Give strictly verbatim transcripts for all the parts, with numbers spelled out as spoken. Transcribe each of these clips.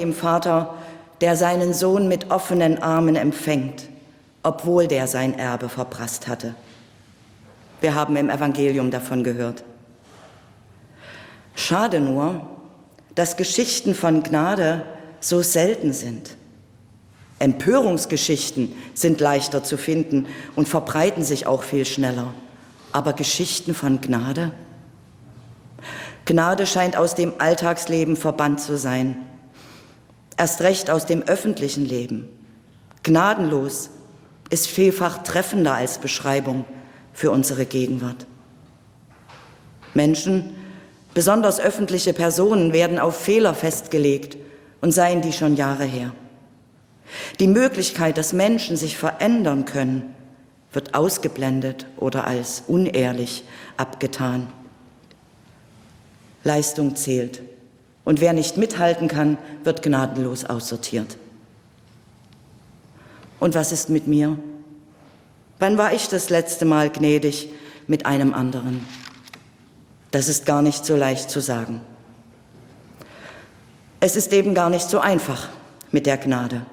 dem Vater, der seinen Sohn mit offenen Armen empfängt, obwohl der sein Erbe verprasst hatte. Wir haben im Evangelium davon gehört. Schade nur, dass Geschichten von Gnade so selten sind. Empörungsgeschichten sind leichter zu finden und verbreiten sich auch viel schneller. Aber Geschichten von Gnade? Gnade scheint aus dem Alltagsleben verbannt zu sein. Erst recht aus dem öffentlichen Leben. Gnadenlos ist vielfach treffender als Beschreibung für unsere Gegenwart. Menschen, besonders öffentliche Personen, werden auf Fehler festgelegt und seien die schon Jahre her. Die Möglichkeit, dass Menschen sich verändern können, wird ausgeblendet oder als unehrlich abgetan. Leistung zählt. Und wer nicht mithalten kann, wird gnadenlos aussortiert. Und was ist mit mir? Wann war ich das letzte Mal gnädig mit einem anderen? Das ist gar nicht so leicht zu sagen. Es ist eben gar nicht so einfach mit der Gnade.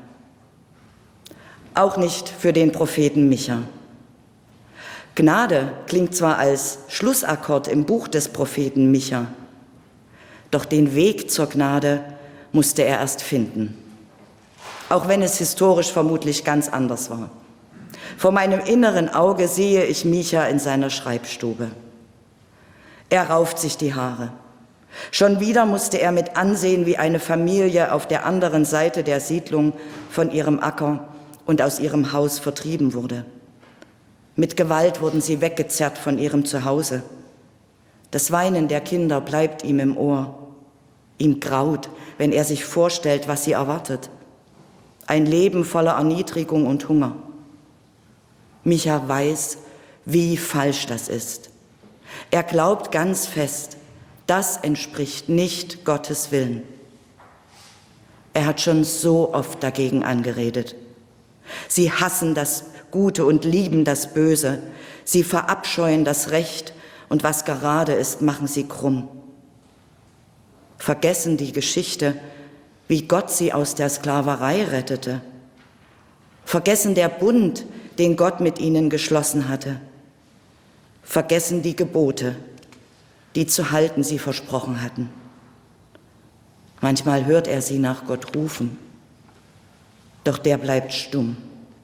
Auch nicht für den Propheten Micha. Gnade klingt zwar als Schlussakkord im Buch des Propheten Micha, doch den Weg zur Gnade musste er erst finden, auch wenn es historisch vermutlich ganz anders war. Vor meinem inneren Auge sehe ich Micha in seiner Schreibstube. Er rauft sich die Haare. Schon wieder musste er mit ansehen, wie eine Familie auf der anderen Seite der Siedlung von ihrem Acker und aus ihrem Haus vertrieben wurde. Mit Gewalt wurden sie weggezerrt von ihrem Zuhause. Das Weinen der Kinder bleibt ihm im Ohr. Ihm graut, wenn er sich vorstellt, was sie erwartet. Ein Leben voller Erniedrigung und Hunger. Micha weiß, wie falsch das ist. Er glaubt ganz fest, das entspricht nicht Gottes Willen. Er hat schon so oft dagegen angeredet. Sie hassen das Gute und lieben das Böse. Sie verabscheuen das Recht und was gerade ist, machen sie krumm. Vergessen die Geschichte, wie Gott sie aus der Sklaverei rettete. Vergessen der Bund, den Gott mit ihnen geschlossen hatte. Vergessen die Gebote, die zu halten sie versprochen hatten. Manchmal hört er sie nach Gott rufen, doch der bleibt stumm.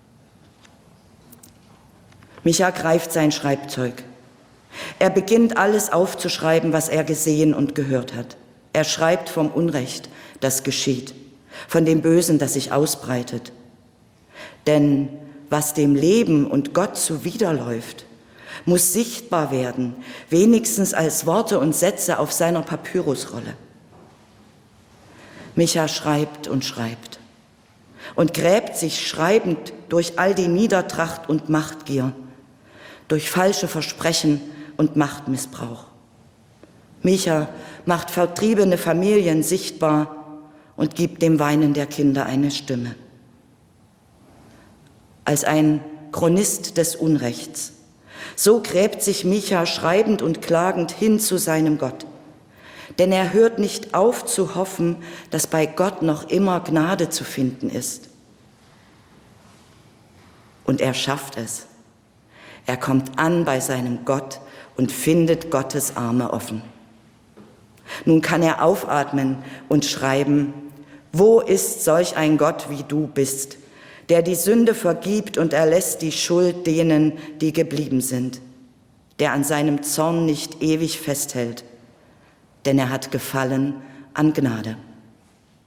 Micha greift sein Schreibzeug. Er beginnt alles aufzuschreiben, was er gesehen und gehört hat. Er schreibt vom Unrecht, das geschieht, von dem Bösen, das sich ausbreitet. Denn was dem Leben und Gott zuwiderläuft, muss sichtbar werden, wenigstens als Worte und Sätze auf seiner Papyrusrolle. Micha schreibt und schreibt und gräbt sich schreibend durch all die Niedertracht und Machtgier, durch falsche Versprechen und Machtmissbrauch. Micha macht vertriebene Familien sichtbar und gibt dem Weinen der Kinder eine Stimme. Als ein Chronist des Unrechts, so gräbt sich Micha schreibend und klagend hin zu seinem Gott. Denn er hört nicht auf zu hoffen, dass bei Gott noch immer Gnade zu finden ist. Und er schafft es. Er kommt an bei seinem Gott und findet Gottes Arme offen. Nun kann er aufatmen und schreiben: Wo ist solch ein Gott, wie du bist, der die Sünde vergibt und erlässt die Schuld denen, die geblieben sind, der an seinem Zorn nicht ewig festhält, denn er hat Gefallen an Gnade.